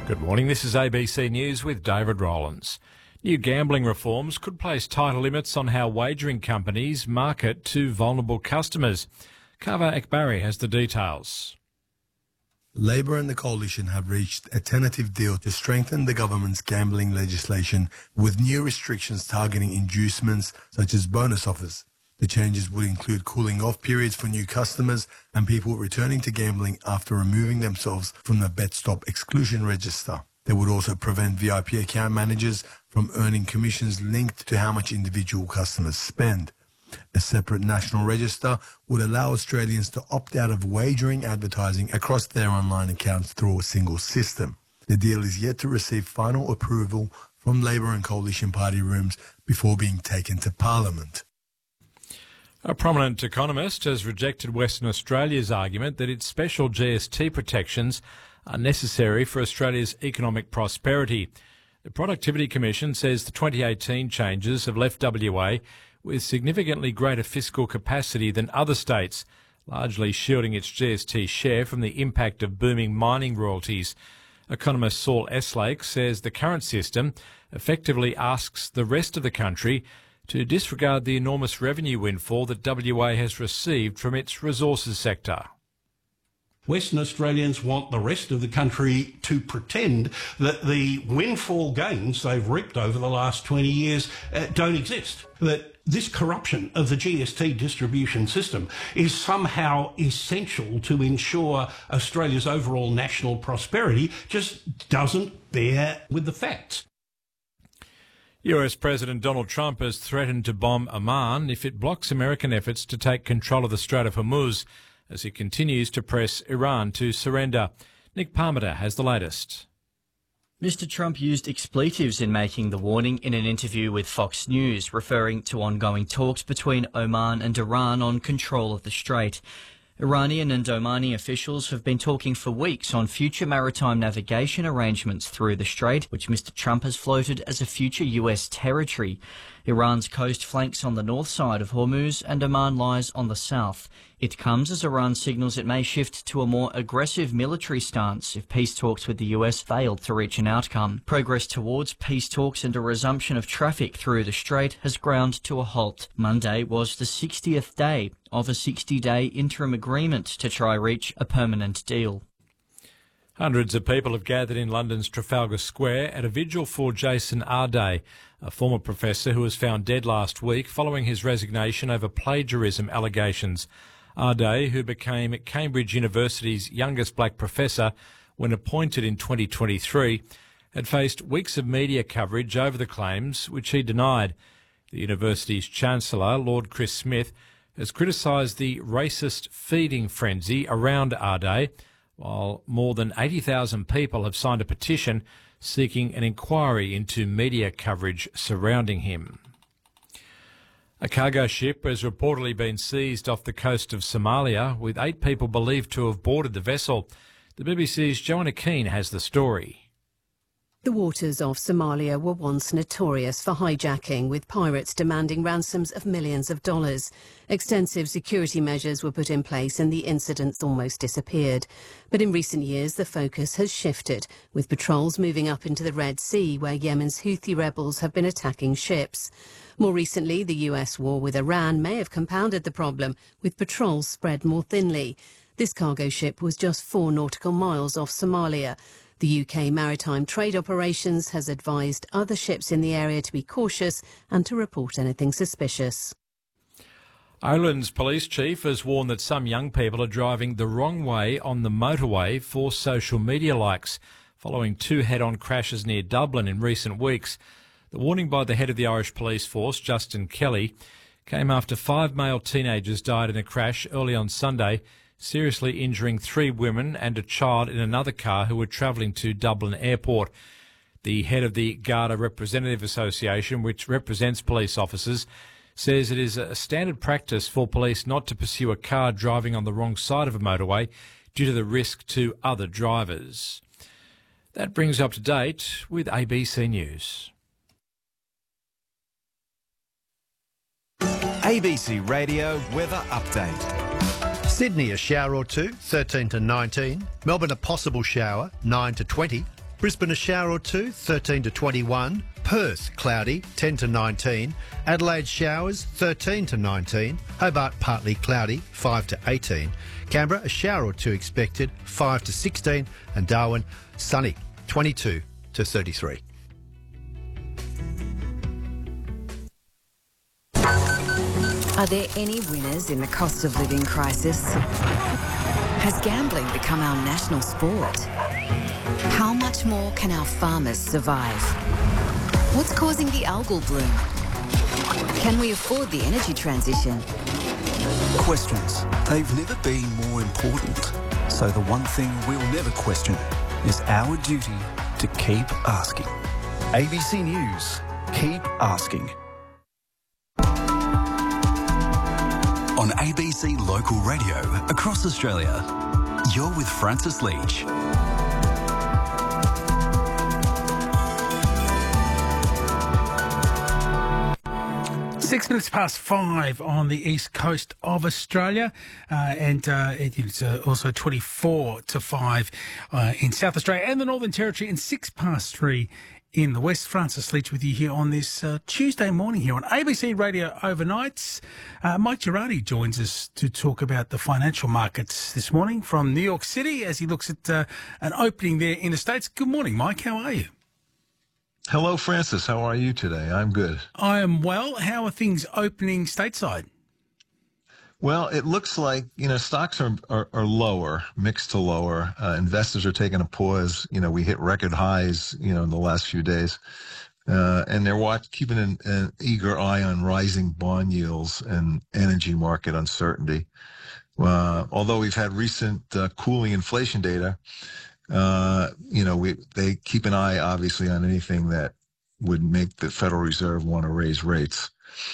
Good morning, this is ABC News with David Rowlands. New gambling reforms could place tighter limits on how wagering companies market to vulnerable customers. Kava Ekbari has the details. Labor and the Coalition have reached a tentative deal to strengthen the government's gambling legislation with new restrictions targeting inducements such as bonus offers. The changes would include cooling off periods for new customers and people returning to gambling after removing themselves from the BetStop exclusion register. They would also prevent VIP account managers from earning commissions linked to how much individual customers spend. A separate national register would allow Australians to opt out of wagering advertising across their online accounts through a single system. The deal is yet to receive final approval from Labor and Coalition party rooms before being taken to Parliament. A prominent economist has rejected Western Australia's argument that its special GST protections are necessary for Australia's economic prosperity. The Productivity Commission says the 2018 changes have left WA with significantly greater fiscal capacity than other states, largely shielding its GST share from the impact of booming mining royalties. Economist Saul Eslake says the current system effectively asks the rest of the country to disregard the enormous revenue windfall that WA has received from its resources sector. Western Australians want the rest of the country to pretend that the windfall gains they've reaped over the last 20 years don't exist, that this corruption of the GST distribution system is somehow essential to ensure Australia's overall national prosperity just doesn't bear with the facts. US President Donald Trump has threatened to bomb Oman if it blocks American efforts to take control of the Strait of Hormuz as he continues to press Iran to surrender. Nick Parmenter has the latest. Mr. Trump used expletives in making the warning in an interview with Fox News, referring to ongoing talks between Oman and Iran on control of the strait. Iranian and Omani officials have been talking for weeks on future maritime navigation arrangements through the strait, which Mr. Trump has floated as a future US territory. Iran's coast flanks on the north side of Hormuz and Oman lies on the south. It comes as Iran signals it may shift to a more aggressive military stance if peace talks with the US fail to reach an outcome. Progress towards peace talks and a resumption of traffic through the strait has ground to a halt. Monday was the 60th day of a 60-day interim agreement to try reach a permanent deal. Hundreds of people have gathered in London's Trafalgar Square at a vigil for Jason Arday, a former professor who was found dead last week following his resignation over plagiarism allegations. Arday, who became Cambridge University's youngest black professor when appointed in 2023, had faced weeks of media coverage over the claims, which he denied. The university's Chancellor, Lord Chris Smith, has criticised the racist feeding frenzy around Arday, while more than 80,000 people have signed a petition seeking an inquiry into media coverage surrounding him. A cargo ship has reportedly been seized off the coast of Somalia, with 8 people believed to have boarded the vessel. The BBC's Joanna Keane has the story. The waters of Somalia were once notorious for hijacking, with pirates demanding ransoms of millions of dollars. Extensive security measures were put in place and the incidents almost disappeared. But in recent years, the focus has shifted, with patrols moving up into the Red Sea, where Yemen's Houthi rebels have been attacking ships. More recently, the US war with Iran may have compounded the problem, with patrols spread more thinly. This cargo ship was just 4 nautical miles off Somalia. The UK Maritime Trade Operations has advised other ships in the area to be cautious and to report anything suspicious. Ireland's police chief has warned that some young people are driving the wrong way on the motorway for social media likes, following 2 head-on crashes near Dublin in recent weeks. The warning by the head of the Irish Police Force, Justin Kelly, came after 5 male teenagers died in a crash early on Sunday, seriously injuring 3 women and a child in another car who were travelling to Dublin Airport. The head of the Garda Representative Association, which represents police officers, says it is a standard practice for police not to pursue a car driving on the wrong side of a motorway due to the risk to other drivers. That brings up to date with ABC News. ABC Radio Weather Update. Sydney, a shower or two, 13 to 19. Melbourne, a possible shower, 9 to 20. Brisbane a shower or two, 13 to 21. Perth cloudy, 10 to 19. Adelaide showers, 13 to 19. Hobart partly cloudy, 5 to 18. Canberra a shower or two expected, 5 to 16. And Darwin sunny, 22 to 33. Are there any winners in the cost of living crisis? Has gambling become our national sport? How much more can our farmers survive? What's causing the algal bloom? Can we afford the energy transition? Questions. They've never been more important. So the one thing we'll never question is our duty to keep asking. ABC News. Keep asking. On ABC Local Radio across Australia, you're with Francis Leach. 6 minutes past 5 on the east coast of Australia, and it is also 24 to 5 in South Australia and the Northern Territory, and 6 past 3 in the West. Francis Leach with you here on this Tuesday morning here on ABC Radio Overnights. Mike Girardi joins us to talk about the financial markets this morning from New York City as he looks at an opening there in the States. Good morning, Mike. How are you? Hello, Francis. How are you today? I'm good. I am well. How are things opening stateside? Well, it looks like, stocks are lower, mixed to lower. Investors are taking a pause. We hit record highs, in the last few days. And they're keeping an eager eye on rising bond yields and energy market uncertainty. Although we've had recent cooling inflation data, they keep an eye, obviously, on anything that would make the Federal Reserve want to raise rates.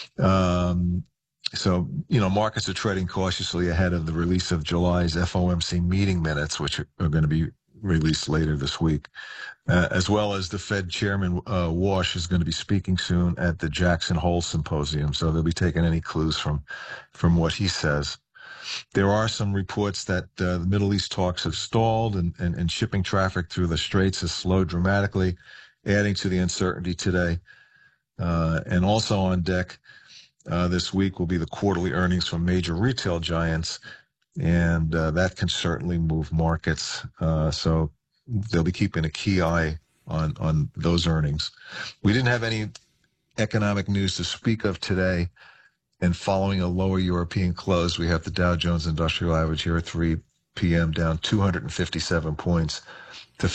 So, markets are treading cautiously ahead of the release of July's FOMC meeting minutes, which are going to be released later this week, as well as the Fed Chairman Walsh is going to be speaking soon at the Jackson Hole Symposium. So they'll be taking any clues from what he says. There are some reports that the Middle East talks have stalled and shipping traffic through the straits has slowed dramatically, adding to the uncertainty today. And also on deck this week will be the quarterly earnings from major retail giants, and that can certainly move markets. So they'll be keeping a key eye on those earnings. We didn't have any economic news to speak of today. And following a lower European close, we have the Dow Jones Industrial Average here at 3 p.m. down 257 points to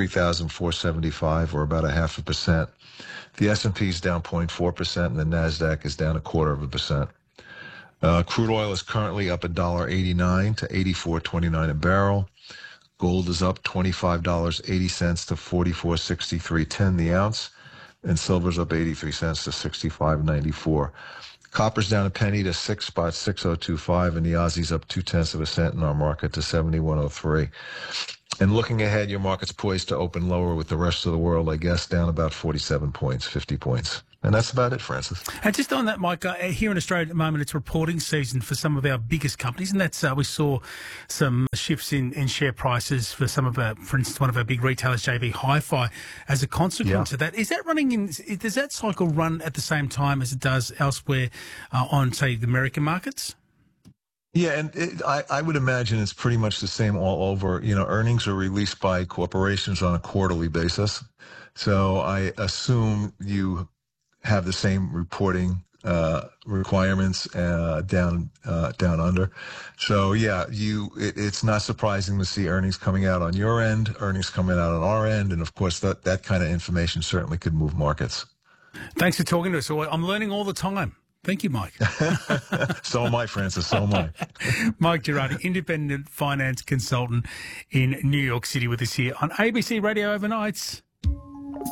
53,475, or about 0.5%. The S&P is down 0.4%, and the NASDAQ is down 0.25%. Crude oil is currently up $1.89 to $84.29 a barrel. Gold is up $25.80 to $44.63.10 the ounce, and silver's up 83 cents to $65.94. Copper's down a penny to 6.6025, and the Aussie's up 0.2 cents in our market to 71.03. And looking ahead, your market's poised to open lower with the rest of the world, I guess, down about 47 points, 50 points. And that's about it, Francis. And just on that, Mike, here in Australia at the moment, it's reporting season for some of our biggest companies, and that's we saw some shifts in share prices for some of our, for instance, one of our big retailers, JB Hi-Fi, as a consequence of that. Is that running in? Does that cycle run at the same time as it does elsewhere on, say, the American markets? Yeah, and I would imagine it's pretty much the same all over. Earnings are released by corporations on a quarterly basis, so I assume you have the same reporting requirements down under. So yeah, it's not surprising to see earnings coming out on your end, earnings coming out on our end, and of course that kind of information certainly could move markets. Thanks for talking to us. I'm learning all the time. Thank you, Mike. So am I, Francis. So am I. Mike Girardi, independent finance consultant in New York City, with us here on ABC Radio Overnights.